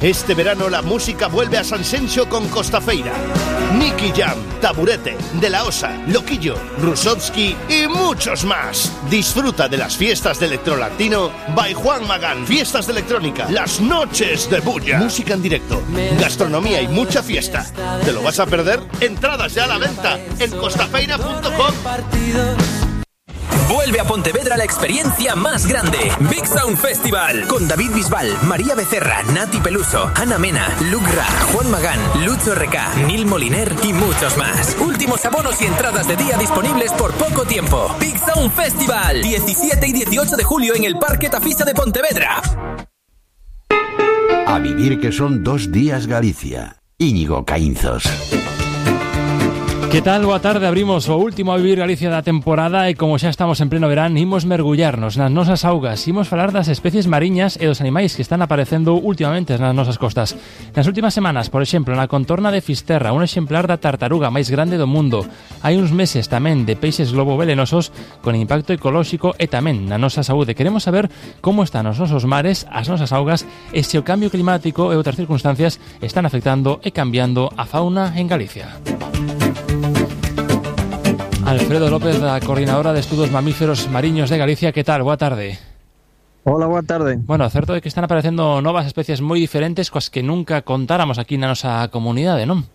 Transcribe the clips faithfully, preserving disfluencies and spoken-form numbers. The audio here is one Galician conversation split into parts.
Este verano la música vuelve a Sanxenxo con Costafeira. Nicky Jam, Taburete, De La Osa, Loquillo, Rusovsky y muchos más. Disfruta de las fiestas de Electrolatino by Juan Magán. Fiestas de electrónica, las noches de bulla. Música en directo, gastronomía y mucha fiesta. ¿Te lo vas a perder? Entradas ya a la venta en costafeira punto com. Vuelve a Pontevedra la experiencia más grande, Big Sound Festival, con David Bisbal, María Becerra, Nati Peluso, Ana Mena, Luke Ra, Juan Magán, Lucho R K, Neil Moliner y muchos más. Últimos abonos y entradas de día disponibles por poco tiempo. Big Sound Festival, diecisiete y dieciocho de julio en el Parque Tafisa de Pontevedra. A vivir que son dos días Galicia. Íñigo Caínzos. Que tal? Boa tarde, abrimos o último A Vivir Galicia da temporada e como xa estamos en pleno verán, imos mergullarnos nas nosas augas, imos falar das especies mariñas e dos animais que están aparecendo últimamente nas nosas costas. Nas últimas semanas, por exemplo, na contorna de Fisterra, un exemplar da tartaruga máis grande do mundo. Hai uns meses tamén de peixes globo velenosos con impacto ecolóxico e tamén na nosa saúde. Queremos saber como están os nosos mares, as nosas augas e se o cambio climático e outras circunstancias están afectando e cambiando a fauna en Galicia. Alfredo López, da Coordinadora de Estudos Mamíferos Mariños de Galicia, que tal? Boa tarde. Hola, boa tarde. Bueno, certo é que están aparecendo novas especies moi diferentes coas que nunca contáramos aquí na nosa comunidade, non?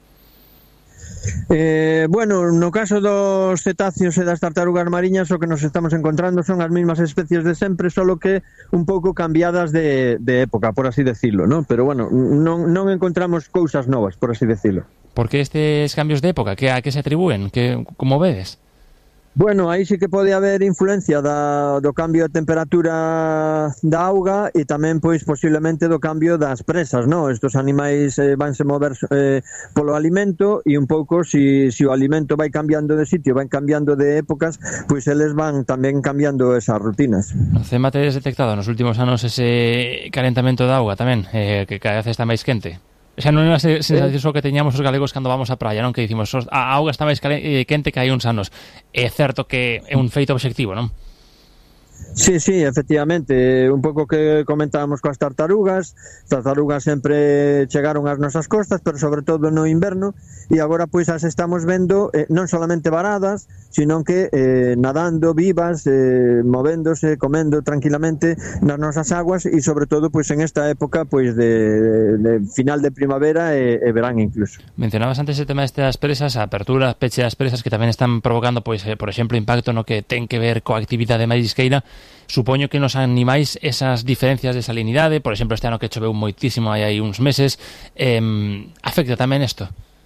Eh, bueno, no caso dos cetáceos e das tartarugas mariñas o que nos estamos encontrando son as mesmas especies de sempre, solo que un pouco cambiadas de, de época, por así decirlo, ¿no? Pero bueno, non, non encontramos cousas novas, por así decirlo. Por que estes cambios de época? Que a que se atribúen? Que, como vedes? Bueno, aí sí que pode haber influencia da, do cambio de temperatura da auga e tamén, pois, posiblemente do cambio das presas, non? Estos animais eh, vanse mover eh, polo alimento e un pouco, si, si o alimento vai cambiando de sitio, vai cambiando de épocas, pois eles van tamén cambiando esas rutinas. No CEMA tedes detectado nos últimos anos ese calentamento da auga tamén, eh, que cada vez está máis quente? Xa non é a sensación que teñamos os galegos cando vamos á praia, non? Que dicimos, a auga está máis quente que hai uns anos. É certo que é un feito obxectivo, non? Sí, sí, efectivamente, un pouco que comentábamos coas tartarugas. Tartarugas sempre chegaron ás nosas costas, pero sobre todo no inverno, e agora pois as estamos vendo eh, non solamente varadas, sino que eh, nadando vivas, eh, movéndose, comendo tranquilamente nas nosas aguas, e sobre todo pois en esta época pois de, de final de primavera e, e verán incluso. Mencionabas antes o tema destas presas, a apertura, peche das presas que tamén están provocando, pois, eh, por exemplo, impacto no que ten que ver coa actividade marisqueira. Supoño que nos animais esas diferencias de salinidade, por exemplo, este ano que choveu moitísimo hai, hai uns meses, eh, afecta tamén isto?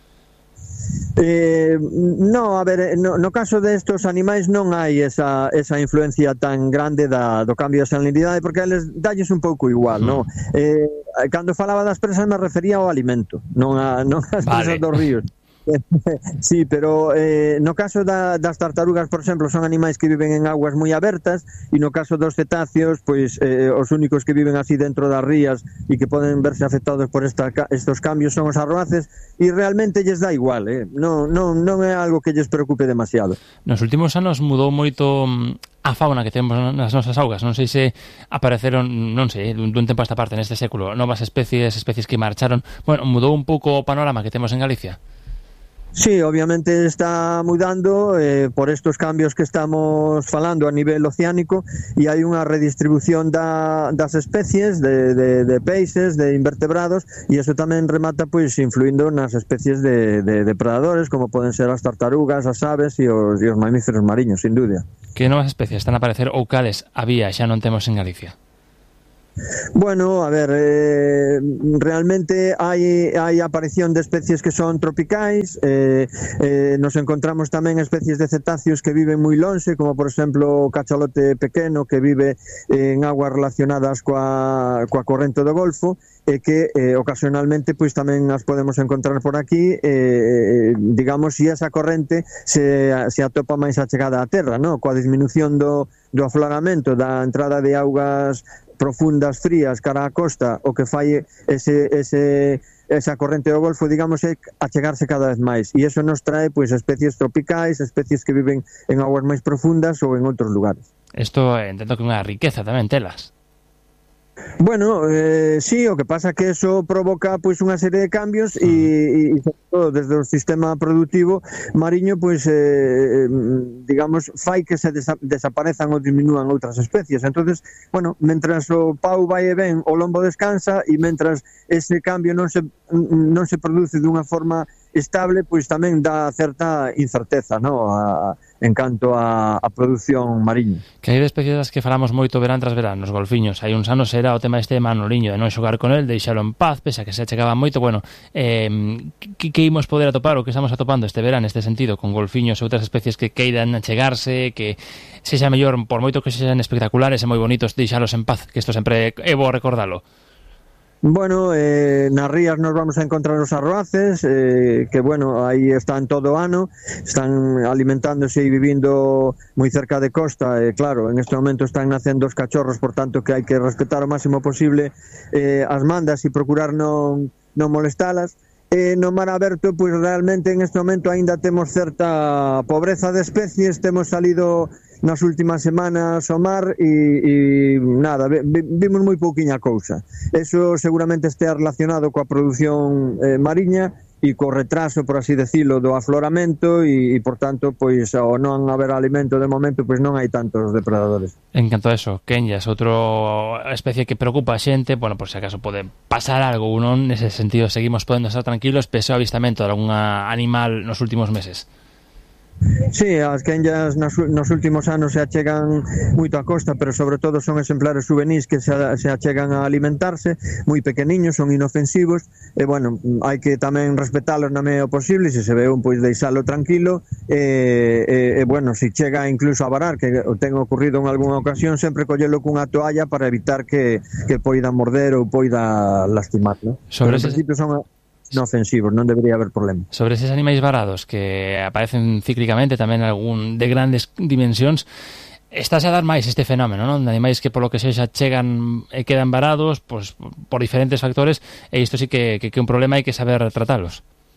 Eh, no, a ver, no, no caso destos animais non hai esa, esa influencia tan grande da, do cambio de salinidade, porque eles dalles un pouco igual, mm. non? Eh, cando falaba das presas me refería ao alimento, non, a, non as presas vale. dos ríos. Sí, pero eh, no caso da, das tartarugas, por exemplo, son animais que viven en aguas moi abertas, e no caso dos cetáceos, pois eh, os únicos que viven así dentro das rías e que poden verse afectados por esta, estos cambios son os arroaces, e realmente lles dá igual, eh? non, non, non é algo que lles preocupe demasiado. Nos últimos anos mudou moito a fauna que temos nas nosas augas. Non sei se apareceron, non sei, dun, dun tempo a esta parte, neste século, novas especies, especies que marcharon. Bueno, mudou un pouco o panorama que temos en Galicia. Sí, obviamente está mudando eh, por estos cambios que estamos falando a nivel oceánico, e hai unha redistribución da, das especies de, de, de peixes, de invertebrados, e eso tamén remata pois influindo nas especies de, de depredadores, como poden ser as tartarugas, as aves e os, e os mamíferos mariños, sin dúbida. Que novas especies están a aparecer ou cales había xa non temos en Galicia? Bueno, a ver, eh, realmente hai, hai aparición de especies que son tropicais, eh, eh, nos encontramos tamén especies de cetáceos que viven moi lonxe, como por exemplo o cachalote pequeno que vive en aguas relacionadas coa, coa corrente do Golfo, e que eh, ocasionalmente pois tamén as podemos encontrar por aquí, eh, digamos, se esa corrente se, se atopa máis achegada á terra, no? Coa disminución do, do afloramento da entrada de augas profundas, frías, cara á costa, o que fai ese, ese, esa corrente do Golfo, digamos, é achegarse cada vez máis, e iso nos trae pois especies tropicais, especies que viven en aguas máis profundas ou en outros lugares. Isto entendo que é unha riqueza tamén telas. Bueno, eh, sí, o que pasa que eso provoca pois unha serie de cambios e, e sobre todo desde o sistema productivo mariño, pois eh, digamos, fai que se desa- desaparezan ou diminúan outras especies. Entonces, bueno, mentras o pau vai e ben, o lombo descansa, e mentras ese cambio non se non se produce dunha forma estable, pois tamén dá certa incerteza, no, a, en canto a, a produción mariña. Que hai de especies das que falamos moito verán tras verán, nos golfiños. Hai uns anos era o tema este de Manoliño, de non xogar con el, deixalo en paz, pese a que se achegaba moito. Bueno, eh, que, que imos poder atopar, o que estamos atopando este verán, neste sentido, con golfiños e outras especies que queiran achegarse, que sexa mellor, por moito que sexan espectaculares e moi bonitos, deixalos en paz, que isto sempre é bo recordalo. Bueno, eh, nas rías nos vamos a encontrar os arroaces, eh, que bueno, aí están todo o ano, están alimentándose e vivindo moi cerca de costa, e eh, claro, en este momento están nacendo os cachorros, por tanto que hai que respetar o máximo posible eh, as mandas e procurar non, non molestalas. E no mar aberto, pois realmente en este momento aínda temos certa pobreza de especies, temos salido nas últimas semanas ao mar e, e nada, vimos moi pouquiña cousa. Eso seguramente este relacionado coa produción eh, mariña e co retraso, por así decirlo, do afloramento e, e por tanto, pois ao non haber alimento de momento, pois non hai tantos depredadores. En canto a eso, Kenyas, outra especie que preocupa a xente, bueno, por se acaso pode pasar algo, non? Nese sentido, seguimos podendo estar tranquilos pese ao avistamento de algún animal nos últimos meses. Sí, as quenllas nos, nos últimos anos se achegan moito a costa, pero sobre todo son exemplares juvenis que se, se achegan a alimentarse, moi pequeniños, son inofensivos, e bueno, hai que tamén respetalos na medida posible, se se ve un, pois deixalo tranquilo, e, e, e bueno, se chega incluso a varar, que ten ocurrido en algunha ocasión, sempre collelo cunha toalla para evitar que, que poida morder ou poida lastimar, ¿no? Sobre pero en principio son inofensivos, non debería haber problema. Sobre eses animais varados que aparecen cíclicamente, tamén algún de grandes dimensións, estáse a dar máis este fenómeno, non? De animais que polo que sexa chegan e quedan varados, pois, por diferentes factores, e isto sí que, que, que un problema, hai que saber tratalos.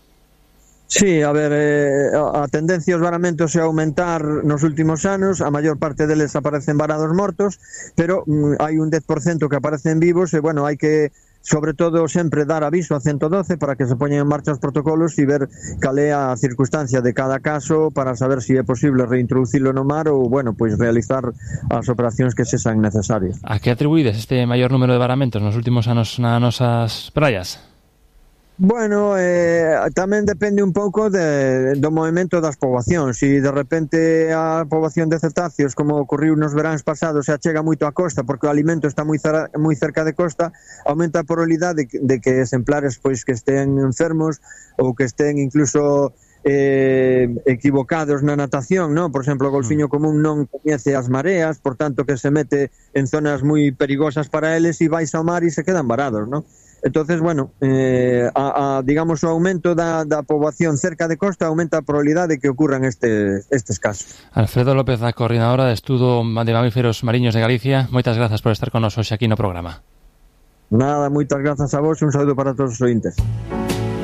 Sí, a ver, eh, a tendencia aos varamentos é aumentar nos últimos anos, a maior parte deles aparecen varados mortos, pero mm, hai un dez por cento que aparecen vivos, e bueno, hai que sobre todo sempre dar aviso a ciento doce para que se poñen en marcha os protocolos e ver cal é a circunstancia de cada caso para saber se é posible reintroducilo no mar ou, bueno, pois realizar as operacións que sexan necesarias. A que atribuídes este maior número de varamentos nos últimos anos nas nosas praias? Bueno, eh, tamén depende un pouco de, do movimento das poboacións. Se de repente a poboación de cetáceos, como ocorriu nos veráns pasados, se achega moito a costa porque o alimento está moi, cer- moi cerca de costa, aumenta a probabilidade de, de que exemplares pois que estén enfermos ou que estén incluso eh, equivocados na natación, ¿no? Por exemplo, o golfiño común non coñece as mareas, por tanto que se mete en zonas moi perigosas para eles e vais ao mar e se quedan varados, ¿no? Entonces, bueno, eh, a, a, digamos, o aumento da, da poboación cerca de costa aumenta a probabilidade de que ocurran este, estes casos. Alfredo López, a coordinadora de Estudo de Mamíferos Mariños de Galicia, moitas grazas por estar con nos hoxe aquí no programa. Nada, moitas grazas a vos e un saúdo para todos os ointes.